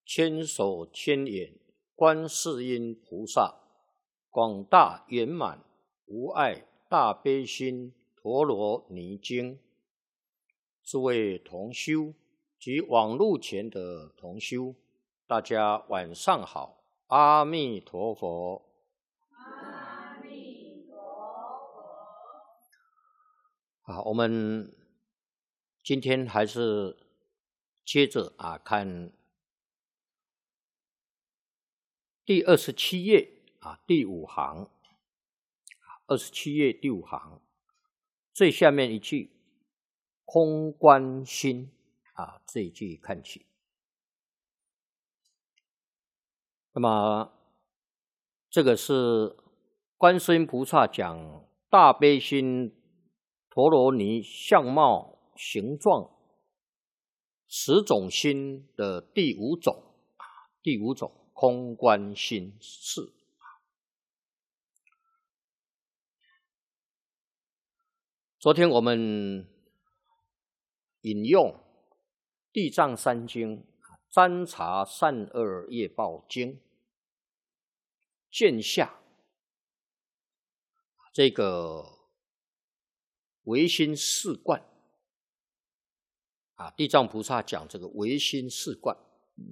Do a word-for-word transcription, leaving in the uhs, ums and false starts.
千手千眼观世音菩萨，广大圆满无碍大悲心陀罗尼经。诸位同修及网络前的同修，大家晚上好，阿弥陀佛。 阿弥陀佛。 好，我们今天还是接着啊看第二十七页啊第五行，二十七页第五行最下面一句空观心啊，这一句看起。那么这个是观世音菩萨讲大悲心陀罗尼相貌形状十种心的第五种，第五种空观心是。昨天我们引用地藏三经占察善恶业报经见下这个唯心四观啊，地藏菩萨讲这个唯心四观。